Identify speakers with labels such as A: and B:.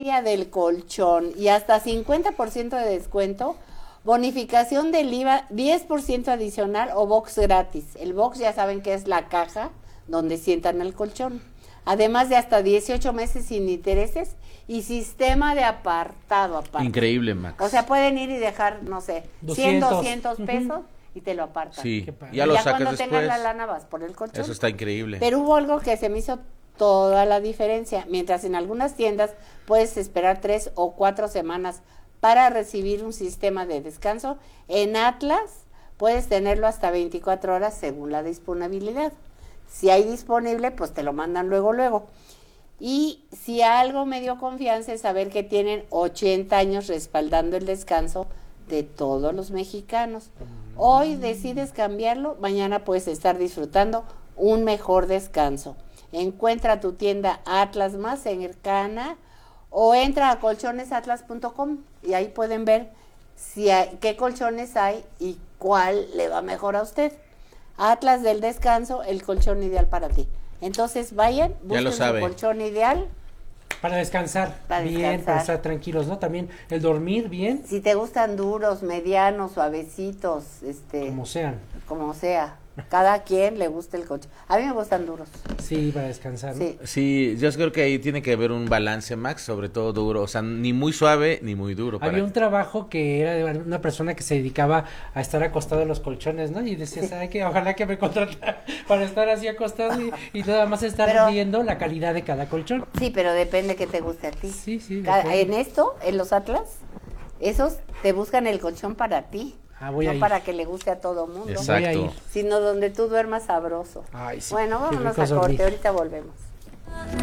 A: media del colchón y hasta 50% de descuento, bonificación del IVA, 10% adicional o box gratis. El box ya saben que es la caja donde sientan el colchón. Además de hasta 18 meses sin intereses y sistema de apartado aparte.
B: Increíble, Max.
A: O sea, pueden ir y dejar, no sé, 100, 200 pesos y te lo apartan.
B: Sí,
A: y
B: ya lo
A: ya
B: sacas
A: cuando
B: después.
A: tengas la lana vas por el colchón.
B: Eso está increíble.
A: Pero hubo algo que se me hizo toda la diferencia. Mientras en algunas tiendas puedes esperar 3 o 4 semanas para recibir un sistema de descanso, en Atlas puedes tenerlo hasta 24 horas según la disponibilidad. Si hay disponible, pues te lo mandan luego. Y si algo me dio confianza es saber que tienen 80 años respaldando el descanso de todos los mexicanos. Hoy decides cambiarlo, mañana puedes estar disfrutando un mejor descanso. Encuentra tu tienda Atlas más cercana o entra a colchonesatlas.com y ahí pueden ver qué colchones hay y cuál le va mejor a usted. Atlas del descanso, el colchón ideal para ti. Entonces vayan, busquen su colchón ideal.
C: Para descansar bien, para estar tranquilos, ¿no? También el dormir bien.
A: Si te gustan duros, medianos, suavecitos, como sea. Cada quien le gusta el colchón. A mí me gustan duros.
C: Sí, para descansar, ¿no?
B: Sí, yo creo que ahí tiene que haber un balance, Max, sobre todo duro, o sea, ni muy suave ni muy duro.
C: Había un trabajo que era de una persona que se dedicaba a estar acostado en los colchones, ¿no? Y decías, ojalá que me contratara para estar así acostado y nada más estar viendo la calidad de cada colchón.
A: Sí, pero depende que te guste a ti.
C: Sí.
A: En los Atlas, esos te buscan el colchón para ti. No para que le guste a todo mundo.
B: Exacto.
A: Sino donde tú duermas sabroso.
C: Ay, sí.
A: Bueno, vámonos a corte, ahorita volvemos.